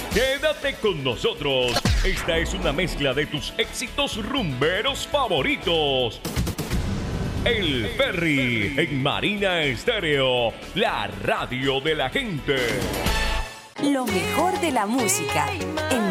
Quédate con nosotros. Esta es una mezcla de tus éxitos rumberos favoritos. El Ferry en Marina Estéreo, la radio de la gente. Lo mejor de la música en